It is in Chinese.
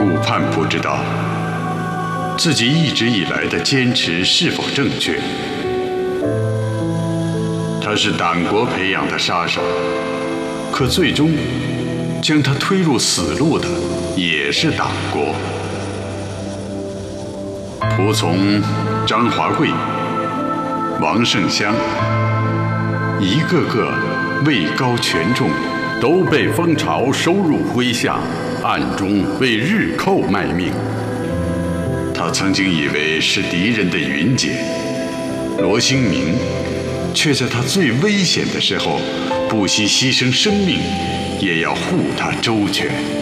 顾盼不知道自己一直以来的坚持是否正确。他是党国培养的杀手，可最终将他推入死路的也是党国。仆从张华贵、王胜襄，一个个位高权重， 都被蜂巢收入麾下，暗中为日寇卖命。 他曾经以为是敌人的云姐罗兴明，却在他最危险的时候不惜牺牲生命，也要护他周全。